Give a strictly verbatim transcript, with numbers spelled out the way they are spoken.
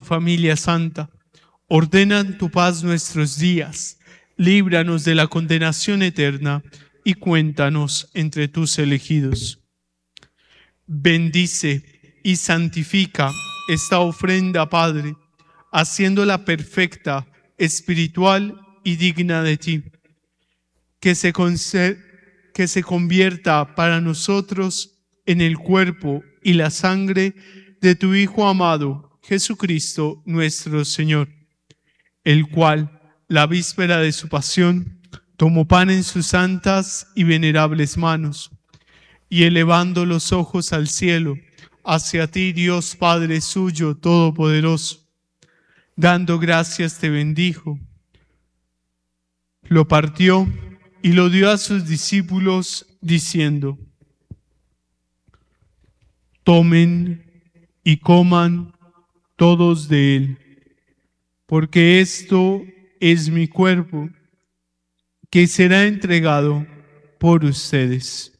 familia santa, ordena en tu paz nuestros días, líbranos de la condenación eterna y cuéntanos entre tus elegidos. Bendice y santifica esta ofrenda, Padre, haciéndola perfecta, espiritual y digna de ti. Que se, que se convierta para nosotros en el cuerpo y la sangre de tu Hijo amado, Jesucristo nuestro Señor, el cual, la víspera de su pasión, tomó pan en sus santas y venerables manos, y elevando los ojos al cielo, hacia ti, Dios Padre suyo todopoderoso, dando gracias te bendijo, lo partió y lo dio a sus discípulos, diciendo: tomen y coman todos de él, porque esto es mi cuerpo, que será entregado por ustedes.